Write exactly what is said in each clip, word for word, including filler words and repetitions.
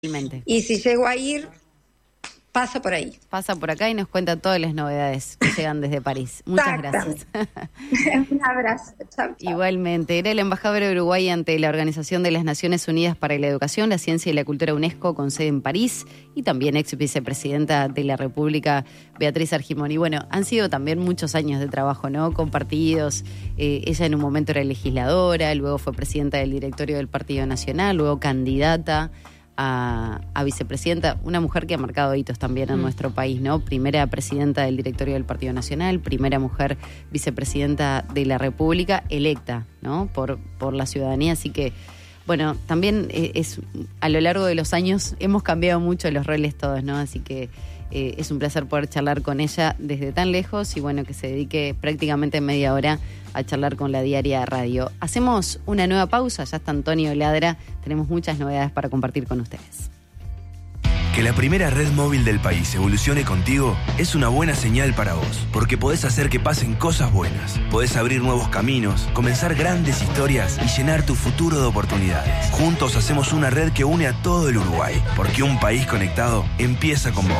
Y si llego a ir, paso por ahí. Pasa por acá y nos cuenta todas las novedades que llegan desde París. Muchas gracias. Un abrazo. Chau, chau. Igualmente. Era el embajador de Uruguay ante la Organización de las Naciones Unidas para la Educación, la Ciencia y la Cultura UNESCO, con sede en París, y también ex vicepresidenta de la República, Beatriz Argimón. Y bueno, han sido también muchos años de trabajo, ¿no? Compartidos. Eh, ella en un momento era legisladora, luego fue presidenta del directorio del Partido Nacional, luego candidata A, a vicepresidenta, una mujer que ha marcado hitos también en mm. nuestro país, ¿no? Primera presidenta del directorio del Partido Nacional, primera mujer vicepresidenta de la República, electa, ¿no? Por, por la ciudadanía, así que, bueno, también es, a lo largo de los años hemos cambiado mucho los roles todos, ¿no? Así que eh, es un placer poder charlar con ella desde tan lejos y bueno, que se dedique prácticamente media hora a charlar con la Diaria Radio. Hacemos una nueva pausa, ya está Antonio Ladra, tenemos muchas novedades para compartir con ustedes. Que la primera red móvil del país evolucione contigo es una buena señal para vos, porque podés hacer que pasen cosas buenas, podés abrir nuevos caminos, comenzar grandes historias y llenar tu futuro de oportunidades. Juntos hacemos una red que une a todo el Uruguay, porque un país conectado empieza con vos.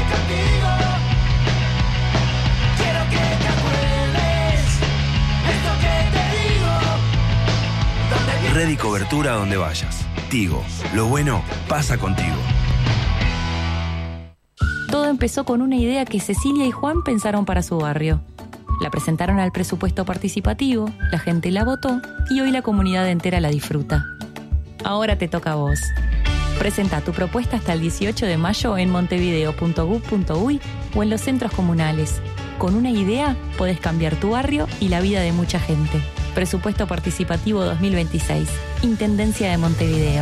Red y cobertura donde vayas. Tigo, lo bueno pasa contigo. Todo empezó con una idea que Cecilia y Juan pensaron para su barrio. La presentaron al presupuesto participativo, la gente la votó y hoy la comunidad entera la disfruta. Ahora te toca a vos. Presenta tu propuesta hasta el dieciocho de mayo en montevideo punto gov punto uy o en los centros comunales. Con una idea podés cambiar tu barrio y la vida de mucha gente. Presupuesto Participativo dos mil veintiséis. Intendencia de Montevideo.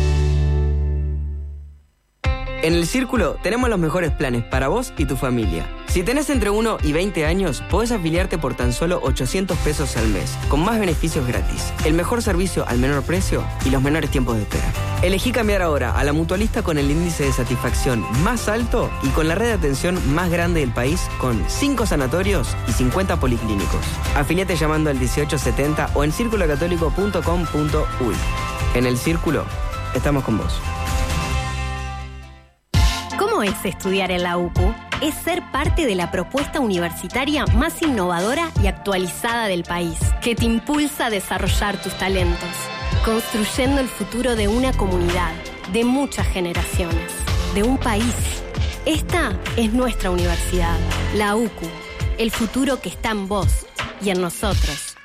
En El Círculo tenemos los mejores planes para vos y tu familia. Si tenés entre uno y veinte años, podés afiliarte por tan solo ochocientos pesos al mes, con más beneficios gratis, el mejor servicio al menor precio y los menores tiempos de espera. Elegí cambiar ahora a la mutualista con el índice de satisfacción más alto y con la red de atención más grande del país, con cinco sanatorios y cincuenta policlínicos. Afiliate llamando al dieciocho setenta o en círculo católico punto com punto uy. En El Círculo, estamos con vos. ¿Cómo es estudiar en la U C U? Es ser parte de la propuesta universitaria más innovadora y actualizada del país, que te impulsa a desarrollar tus talentos, construyendo el futuro de una comunidad, de muchas generaciones, de un país. Esta es nuestra universidad, la U C U, el futuro que está en vos y en nosotros.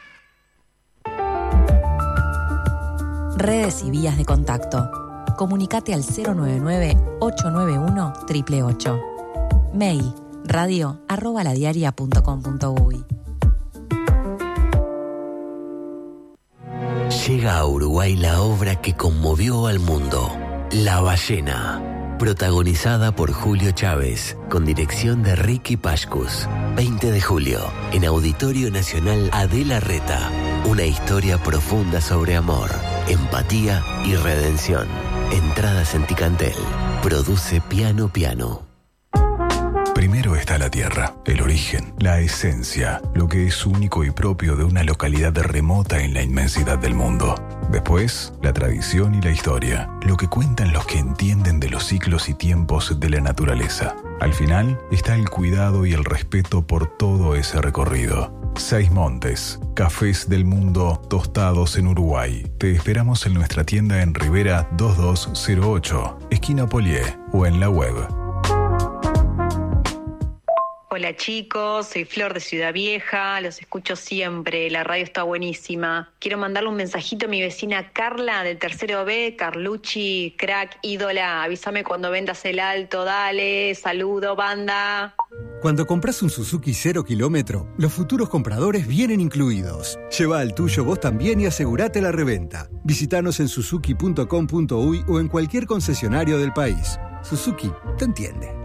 Redes y vías de contacto. Comunicate al cero nueve nueve, ocho nueve uno, ocho ocho ocho. Mail, radio, arroba ladiaria punto com punto uy. Llega a Uruguay la obra que conmovió al mundo, La Ballena, protagonizada por Julio Chávez, con dirección de Ricky Pashkus. veinte de julio, en Auditorio Nacional Adela Reta, una historia profunda sobre amor, empatía y redención. Entradas en Ticantel. Produce Piano Piano. Primero está la tierra, el origen, la esencia, lo que es único y propio de una localidad remota en la inmensidad del mundo. Después, la tradición y la historia, lo que cuentan los que entienden de los ciclos y tiempos de la naturaleza. Al final, está el cuidado y el respeto por todo ese recorrido. Seis Montes, cafés del mundo tostados en Uruguay. Te esperamos en nuestra tienda en Rivera dos dos cero ocho, esquina Polié, o en la web. Hola chicos, soy Flor de Ciudad Vieja, los escucho siempre, la radio está buenísima. Quiero mandarle un mensajito a mi vecina Carla del tercero B, Carlucci, crack, ídola, avísame cuando vendas el alto, dale, saludo, banda. Cuando compras un Suzuki cero kilómetro, los futuros compradores vienen incluidos. Lleva al tuyo vos también y asegurate la reventa. Visítanos en suzuki punto com punto uy o en cualquier concesionario del país. Suzuki te entiende.